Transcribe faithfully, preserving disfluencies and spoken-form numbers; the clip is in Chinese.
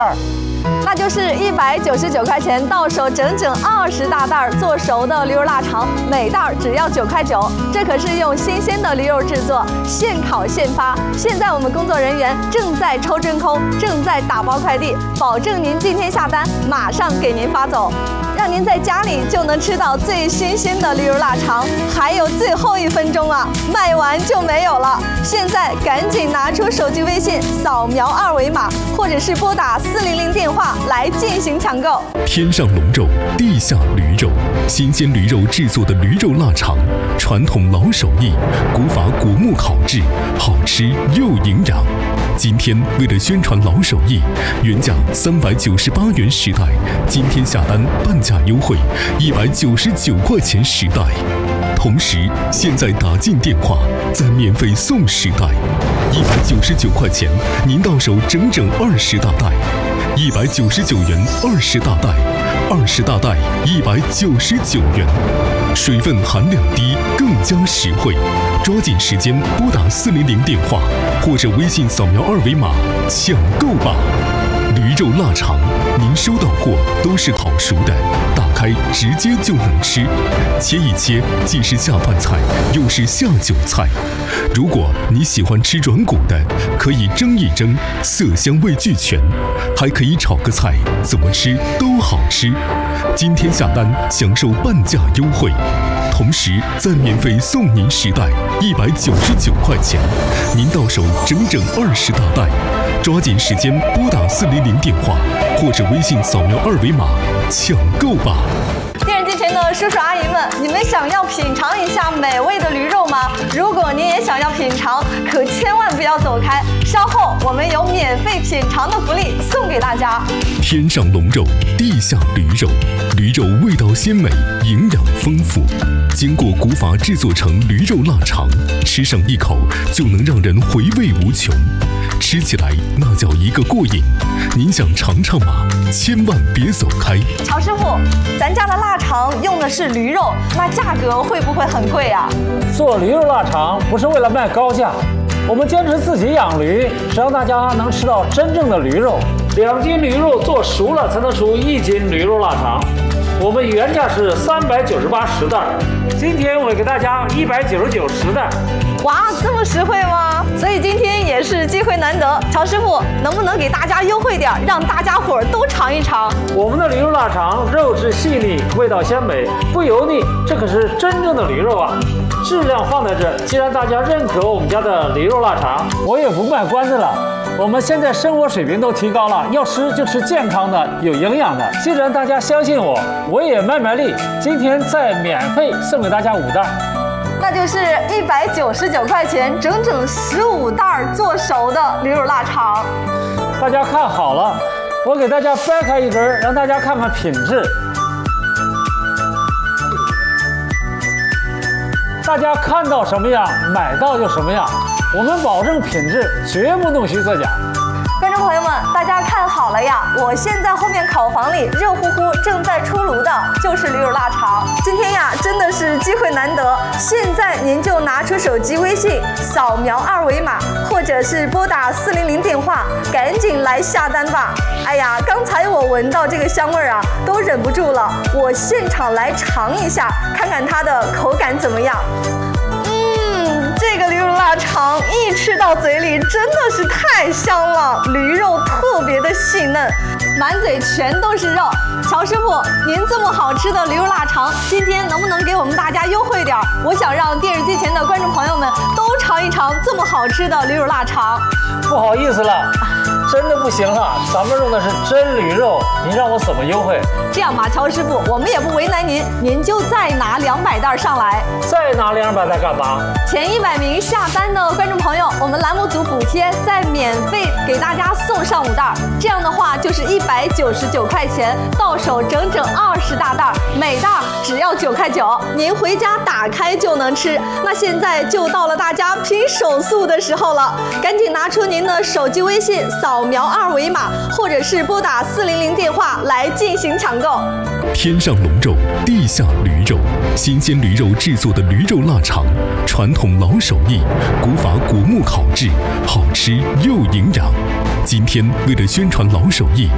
二， 那就是一百九十九块钱到手整整二十大袋做熟的驴肉腊肠，每袋只要九块九。这可是用新鲜的驴肉制作，现烤现发。现在我们工作人员正在抽真空，正在打包快递，保证您今天下单马上给您发走，让您在家里就能吃到最新鲜的驴肉腊肠。还有最后一分钟啊，卖完就没有了。现在赶紧拿出手机微信，扫描二维码，或者是拨打四零零电话来进行抢购。 天上龙肉，地下驴肉，新鲜驴肉制作的驴肉腊肠，传统老手艺，古法果木烤制，好吃又营养。今天为了宣传老手艺，原价三百九十八元十袋，今天下单半价优惠，一百九十九块钱十袋。同时，现在打进电话，再免费送十袋，一百九十九块钱，您到手整整二十大袋，一百九十九元二十大袋，二十大袋一百九十九元，水分含量低，更加实惠。抓紧时间拨打四零零电话，或者微信扫描二维码抢购吧。驴肉腊肠，您收到货都是烤熟的，打开直接就能吃，切一切既是下饭菜，又是下酒菜。如果你喜欢吃软骨的，可以蒸一蒸，色香味俱全，还可以炒个菜，怎么吃都好吃。今天下单享受半价优惠，同时再免费送您十袋，一百九十九块钱，您到手整整二十大袋。抓紧时间拨打四零零电话，或者微信扫描二维码抢购吧。 电视机前的叔叔阿姨们，你们想要品尝一下美味的驴肉吗？如果您也想要品尝，可千万不要走开，稍后我们有免费品尝的福利送给大家。 天上龙肉，地下驴肉，驴肉味道鲜美，营养丰富，经过古法制作成驴肉腊肠，吃上一口就能让人回味无穷，吃起来那叫一个过瘾。您想尝尝吗？千万别走开。 曹师傅，咱家的腊肠用的是驴肉，那价格会不会很贵啊？ 做驴肉腊肠不是为了卖高价，我们坚持自己养驴，是让大家能吃到真正的驴肉。两斤驴肉做熟了才能出一斤驴肉腊肠。我们原价是三百九十八十袋，今天我给大家一百九十九十袋。 哇，这么实惠吗？所以今天也是机会难得，曹师傅能不能给大家优惠点，让大家伙儿都尝一尝？ 我们的驴肉腊肠肉质细腻，味道鲜美，不油腻，这可是真正的驴肉啊！质量放在这，既然大家认可我们家的驴肉腊肠，我也不卖关子了。我们现在生活水平都提高了，要吃就吃健康的、有营养的。既然大家相信我，我也卖卖力，今天再免费送给大家五袋。 那就是一百九十九块钱，整整十五袋做熟的驴肉腊肠。 大家看好了，我给大家掰开一根，让大家看看品质。大家看到什么样，买到就什么样。我们保证品质，绝不弄虚作假。 观众朋友们，大家看好了呀！我现在后面烤房里热乎乎正在出炉的就是驴肉腊肠。今天呀，真的是机会难得，现在您就拿出手机微信，扫描二维码，或者是拨打四零零电话，赶紧来下单吧！哎呀，刚才我闻到这个香味儿啊，都忍不住了，我现场来尝一下，看看它的口感怎么样。这个驴肉腊肠一吃到嘴里真的是太香了，驴肉特别的细嫩，满嘴全都是肉。乔师傅，您这么好吃的驴肉腊肠，今天能不能给我们大家优惠点？我想让电视机前的观众朋友们都尝一尝这么好吃的驴肉腊肠。 不好意思了，真的不行了，咱们用的是真驴肉，您让我怎么优惠？ 这样吧，乔师傅，我们也不为难您，您就再拿两百袋上来。 再拿两百袋干嘛？ 前一百名下单的观众朋友，我们栏目组补贴再免费给大家送上五袋，这样的话就是一百九十九块钱，到手整整二十大袋，每袋只要九块九，您回家打开就能吃。那现在就到了大家拼手速的时候了，赶紧拿出您的手机微信，扫描二维码，或者是拨打四零零电话来进行抢购。 天上龙肉，地下驴肉，新鲜驴肉制作的驴肉腊肠，传统老手艺，古法果木烤制，好吃又营养。今天为了宣传老手艺，